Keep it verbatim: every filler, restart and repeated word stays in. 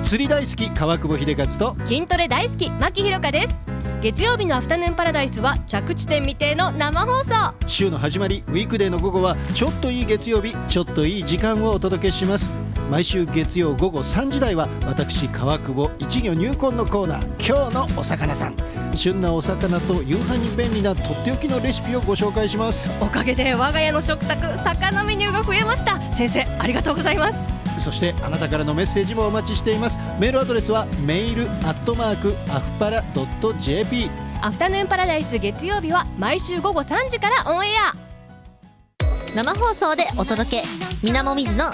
釣り大好き川久保秀和と筋トレ大好き牧ひろかです。月曜日のアフタヌーンパラダイスは着地点未定の生放送。 週の始まりウィークデーの午後はちょっといい月曜日、ちょっといい時間をお届けします。毎週月曜午後さんじ台は私川久保一魚入魂のコーナー、今日のお魚さん。旬なお魚と夕飯に便利なとっておきのレシピをご紹介します。 おかげで我が家の食卓魚メニューが増えました。先生ありがとうございます。 そしてあなたからのメッセージもお待ちしています。メールアドレスはメールアットマークアフパラドット ジェーピー。 アフタヌーンパラダイス月曜日は毎週午後さんじからオンエア。 生放送でお届け、みなもみずの